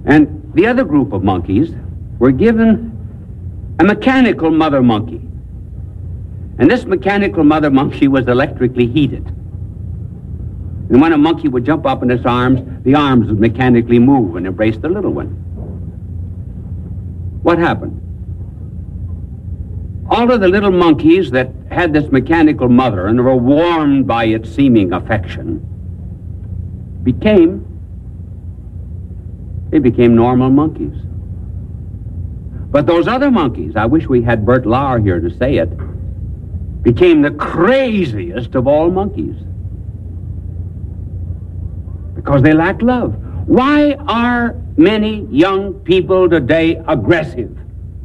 And the other group of monkeys were given a mechanical mother monkey. And this mechanical mother monkey was electrically heated. And when a monkey would jump up in its arms, the arms would mechanically move and embrace the little one. What happened? All of the little monkeys that had this mechanical mother and were warmed by its seeming affection became normal monkeys. But those other monkeys, I wish we had Bert Lauer here to say it, became the craziest of all monkeys. Because they lack love. Why are many young people today aggressive?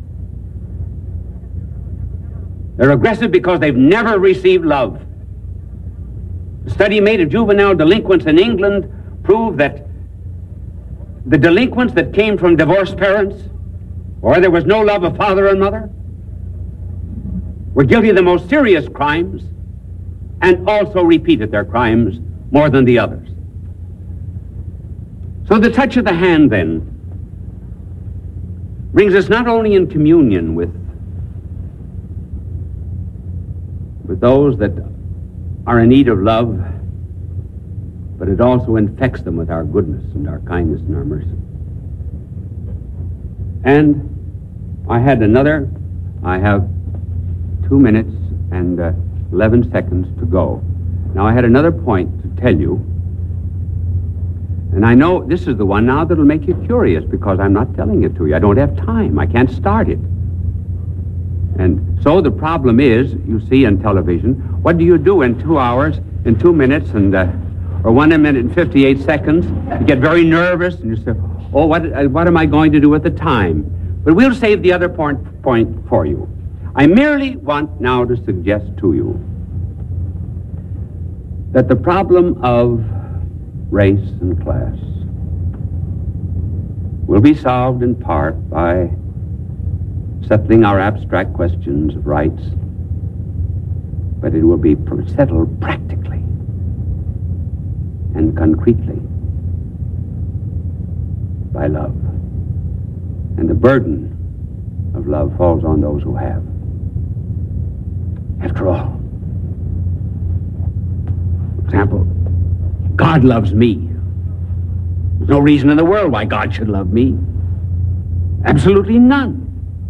They're aggressive because they've never received love. A study made of juvenile delinquents in England proved that the delinquents that came from divorced parents, or there was no love of father and mother, were guilty of the most serious crimes and also repeated their crimes more than the others. So the touch of the hand, then, brings us not only in communion with those that are in need of love, but it also infects them with our goodness and our kindness and our mercy. And I have 2 minutes and 11 seconds to go. Now, I had another point to tell you, and I know this is the one now that'll make you curious because I'm not telling it to you. I don't have time. I can't start it. And so the problem is, you see in television, what do you do in 2 hours, in 2 minutes, and or 1 minute and 58 seconds? You get very nervous, and you say, oh, what am I going to do at the time? But we'll save the other point for you. I merely want now to suggest to you that the problem of race and class will be solved in part by settling our abstract questions of rights, but it will be settled practically and concretely by love. And the burden of love falls on those who have. After all, for example, God loves me. There's no reason in the world why God should love me. Absolutely none.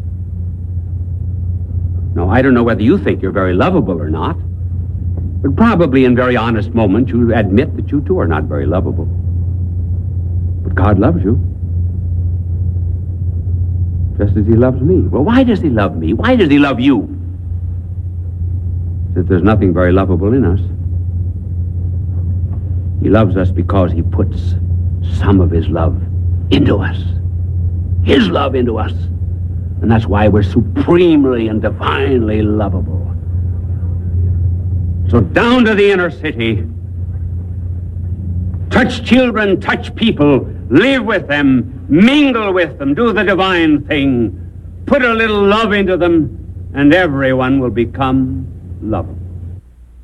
Now, I don't know whether you think you're very lovable or not, but probably in very honest moments you admit that you too are not very lovable. But God loves you, just as he loves me. Well, why does he love me? Why does he love you? Since there's nothing very lovable in us. He loves us because he puts some of his love into us. His love into us. And that's why we're supremely and divinely lovable. So down to the inner city. Touch children, touch people, live with them, mingle with them, do the divine thing, put a little love into them, and everyone will become lovable.